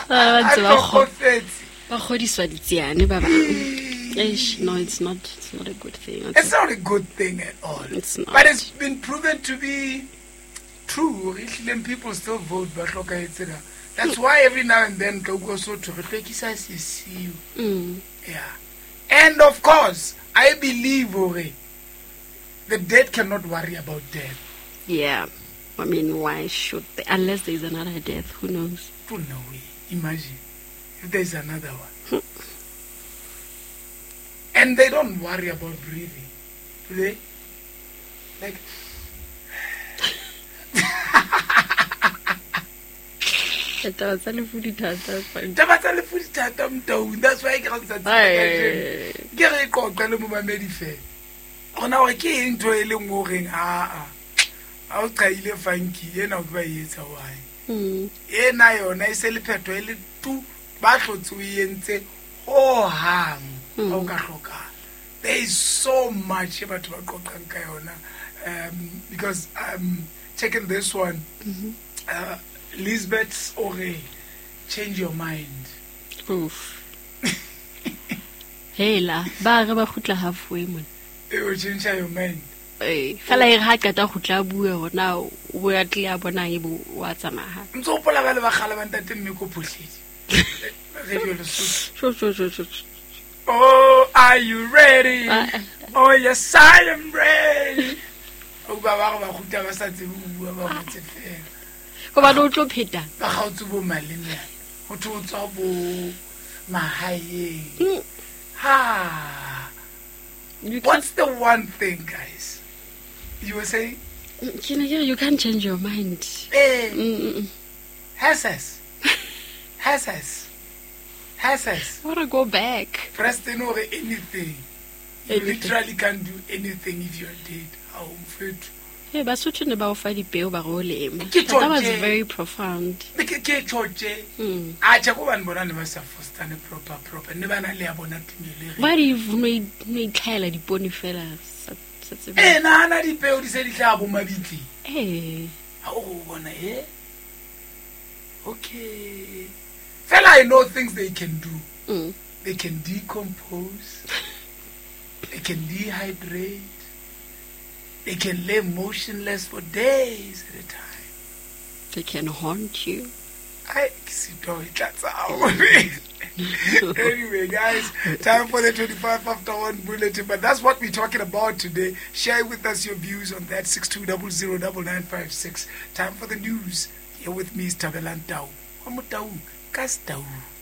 I hlokofetse. No, it's not a good thing. It's not a good thing at all. It's not. But it's been proven to be true. People still vote. That's why every now and then yeah. And of course, I believe the dead cannot worry about death. Yeah. I mean, why should they? Unless there's another death, who knows? No way. Imagine if there's another one. And they don't worry about breathing, do they? Like, That's why I can't say. Ona wa ke into e leng goreng a o qaile funky ena o ba etsa why ena yona e se le phetho e le tu ba hlotse o yentse o hang o ka hloka. There is so much about to qoqang ka yona because checking this one Lisbeth Ore, change your mind. Oof. Hey la ba re ba khutla halfway mon. It will change your mind. Fela e ha ka ta khutla bue hona o ya tla bona e bo wa tsamaha. Ntso pola ba le ba khala ba ntate mme ko phohledi. Radio Lesotho. Oh, are you ready? Oh, yes, I am ready. O ba ba ba khutla ba sa tsebe bua ba motse fela. Go ba no tlo pheta. Ba gautse bo maleme. Go tswa bo mahae. Ha. What's the one thing, guys? You were saying? You can't change your mind. Has. Wanna go back? Preston or anything. You literally can't do anything if you're dead. How fit. Hey, but switching about fighting pale by all that was very profound. Why do you made Kyla the bony fellas? Eh, Nana di pale said it abo mabiti. Hey. Oh, okay. Fella, I know things they can do. They can decompose. They can dehydrate. They can lay motionless for days at a time. They can haunt you. That's how. Anyway, guys, time for the 25 after 1 bulletin. But that's what we're talking about today. Share with us your views on that 62009956. Time for the news. Here with me is Tabelan Tau. Kastau.